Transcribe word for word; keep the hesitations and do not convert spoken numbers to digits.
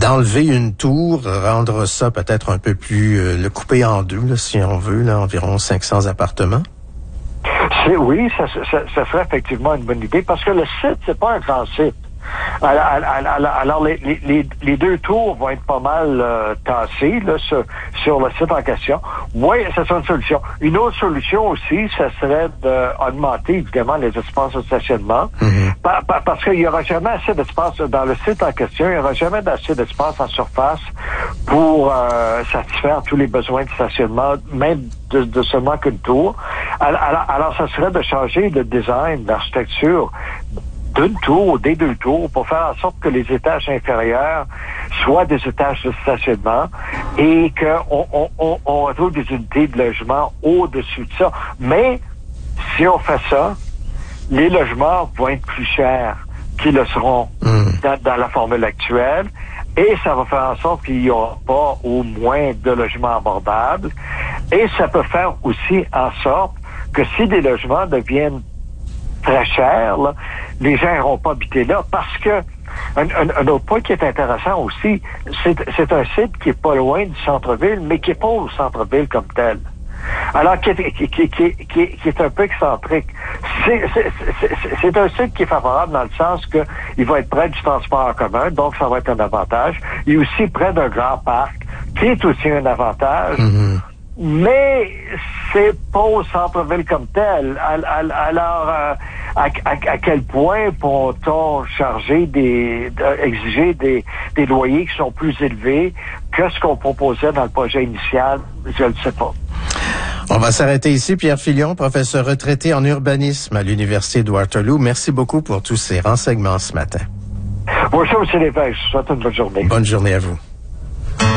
d'enlever une tour, rendre ça peut-être un peu plus, euh, le couper en deux, là, si on veut, là, environ cinq cents appartements? C'est, oui, ça, ça, ça serait effectivement une bonne idée, parce que le site, c'est pas un grand site. Alors, alors, alors les, les, les deux tours vont être pas mal euh, tassées là, sur, sur le site en question. Oui, ça serait une solution. Une autre solution aussi, ça serait d'augmenter évidemment les espaces de stationnement. Mm-hmm. par, par, parce qu'il n'y aura jamais assez d'espace dans le site en question, il n'y aura jamais assez d'espace en surface pour euh, satisfaire tous les besoins de stationnement, même de, de seulement qu'une tour. Alors, alors, alors, ça serait de changer le design, l'architecture d'une tour, des deux tours, pour faire en sorte que les étages inférieurs soient des étages de stationnement et qu'on on, on, on retrouve des unités de logement au-dessus de ça. Mais si on fait ça, les logements vont être plus chers qu'ils le seront mmh. dans, dans la formule actuelle, et ça va faire en sorte qu'il n'y aura pas au moins de logements abordables, et ça peut faire aussi en sorte que si des logements deviennent très cher, là, les gens n'iront pas habiter là, parce que un, un, un autre point qui est intéressant aussi, c'est, c'est un site qui est pas loin du centre-ville, mais qui est pas au centre-ville comme tel. Alors, qui est, qui, qui, qui, qui, qui est un peu excentrique. C'est, c'est, c'est, c'est un site qui est favorable dans le sens que il va être près du transport en commun, donc ça va être un avantage. Il est aussi près d'un grand parc, qui est aussi un avantage. Mm-hmm. Mais c'est pas au centre-ville comme tel. Alors, euh, à, à, à quel point peut-on charger des, exiger des, des loyers qui sont plus élevés que ce qu'on proposait dans le projet initial? Je ne sais pas. On va s'arrêter ici. Pierre Filion, professeur retraité en urbanisme à l'Université de Waterloo. Merci beaucoup pour tous ces renseignements ce matin. Bonjour, M. Lévesque. Je vous souhaite une bonne journée. Bonne journée à vous.